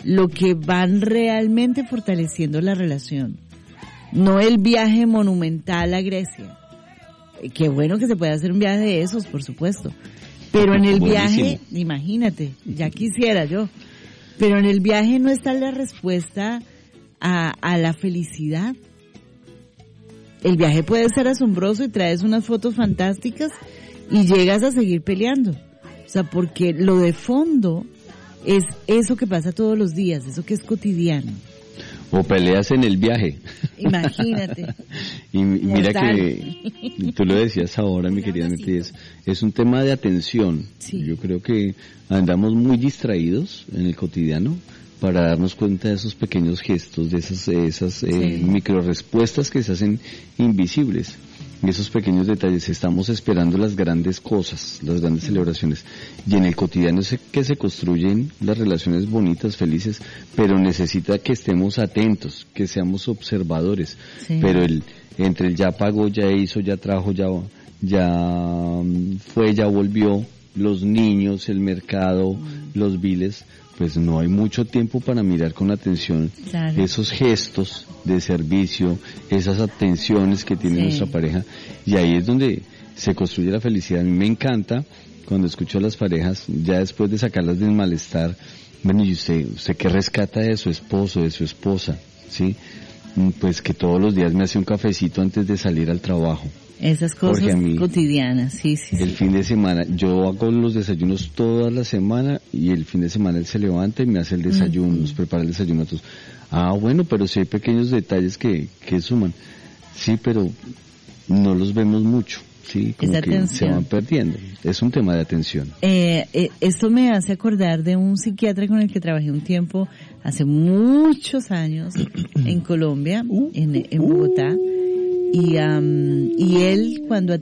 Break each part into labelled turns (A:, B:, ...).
A: lo que van realmente fortaleciendo la relación. No el viaje monumental a Grecia. Qué bueno que se pueda hacer un viaje de esos, por supuesto. Pero en el viaje, imagínate, ya quisiera yo. Pero en el viaje no está la respuesta a la felicidad. El viaje puede ser asombroso y traes unas fotos fantásticas y llegas a seguir peleando. O sea, porque lo de fondo es eso que pasa todos los días, eso que es cotidiano.
B: O peleas en el viaje.
A: Imagínate.
B: Y mira que tú lo decías ahora, mi querida Nati, es un tema de atención. Sí. Yo creo que andamos muy distraídos en el cotidiano para darnos cuenta de esos pequeños gestos, de esas micro respuestas que se hacen invisibles. Esos pequeños detalles, estamos esperando las grandes cosas, las grandes celebraciones, y en el cotidiano es que se construyen las relaciones bonitas, felices, pero necesita que estemos atentos, que seamos observadores, pero entre el ya pagó, ya hizo, ya trajo, ya fue, ya volvió, los niños, el mercado, los biles, pues no hay mucho tiempo para mirar con atención esos gestos de servicio, esas atenciones que tiene nuestra pareja, y ahí es donde se construye la felicidad. A mí me encanta cuando escucho a las parejas, ya después de sacarlas del malestar, bueno, y usted qué rescata de su esposo, de su esposa, ¿sí? Pues que todos los días me hace un cafecito antes de salir al trabajo.
A: Esas cosas cotidianas, sí.
B: El fin de semana, yo hago los desayunos toda la semana y el fin de semana él se levanta y me hace el desayuno, nos prepara el desayuno a todos. Ah, bueno, pero sí hay pequeños detalles que suman. Sí, pero no los vemos mucho, sí, como que se van perdiendo. Es un tema de atención.
A: Esto me hace acordar de un psiquiatra con el que trabajé un tiempo, hace muchos años, en Colombia, en Bogotá. Y él cuando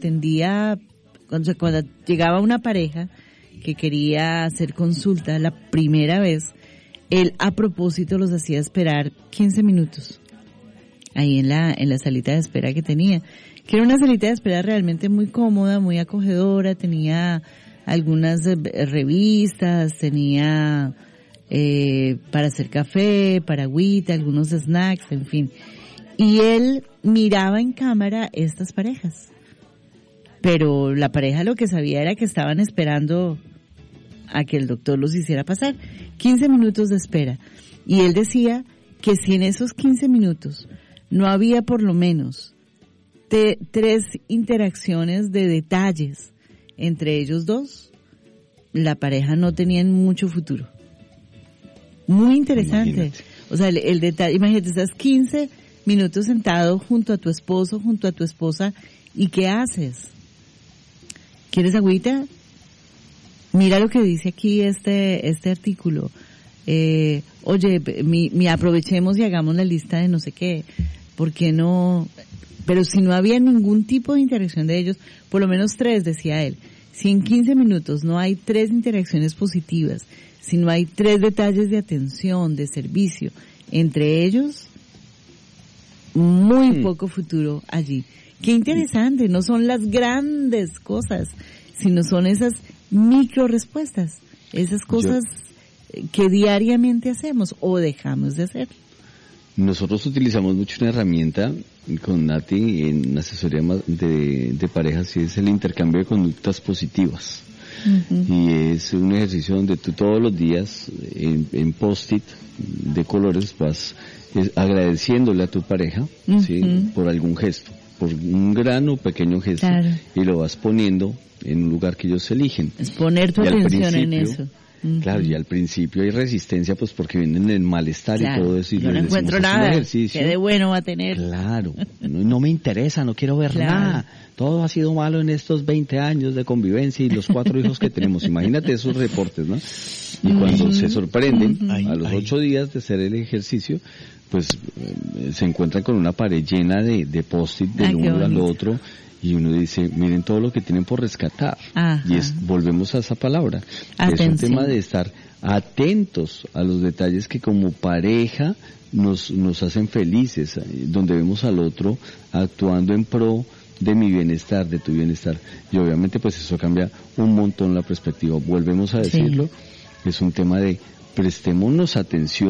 A: llegaba una pareja que quería hacer consulta la primera vez, él a propósito los hacía esperar 15 minutos ahí en la salita de espera que tenía, que era una salita de espera realmente muy cómoda, muy acogedora, tenía algunas revistas, tenía para hacer café, para agüita, algunos snacks, en fin. Y él miraba en cámara estas parejas. Pero la pareja lo que sabía era que estaban esperando a que el doctor los hiciera pasar. 15 minutos de espera. Y él decía que si en esos 15 minutos no había por lo menos 3 interacciones de detalles entre ellos dos, la pareja no tenía mucho futuro. Muy interesante. Imagínate. O sea, el detalle, imagínate, esas 15 minutos sentado junto a tu esposo, junto a tu esposa, ¿y qué haces? ¿Quieres agüita? Mira lo que dice aquí este artículo. Oye, aprovechemos y hagamos la lista de no sé qué. ¿Por qué no? Pero si no había ningún tipo de interacción de ellos, por lo menos 3, decía él. Si en 15 minutos no hay 3 interacciones positivas, si no hay 3 detalles de atención, de servicio entre ellos, muy poco futuro allí. Qué interesante, no son las grandes cosas, sino son esas micro respuestas, esas cosas que diariamente hacemos o dejamos de hacer.
B: Nosotros utilizamos mucho una herramienta con Nati en asesoría de parejas, y es el intercambio de conductas positivas. Y es un ejercicio donde tú todos los días en post-it de colores vas agradeciéndole a tu pareja, ¿sí? Por algún gesto, por un gran o pequeño gesto, y lo vas poniendo en un lugar que ellos eligen.
A: Es poner tu atención en eso.
B: Claro, y al principio hay resistencia, pues porque vienen el malestar y todo eso. Y
A: yo no encuentro nada, ¿qué de bueno va a tener?
B: Claro, no me interesa, no quiero ver nada. Todo ha sido malo en estos 20 años de convivencia y los 4 hijos que tenemos. Imagínate esos reportes, ¿no? Y cuando se sorprenden, a los 8 días de hacer el ejercicio, pues se encuentran con una pared llena de post-it del uno al otro, y uno dice, miren todo lo que tienen por rescatar. Y volvemos a esa palabra. Es un tema de estar atentos a los detalles que como pareja nos hacen felices, donde vemos al otro actuando en pro de mi bienestar, de tu bienestar. Y obviamente pues eso cambia un montón la perspectiva. Volvemos a decirlo, es un tema de prestémonos atención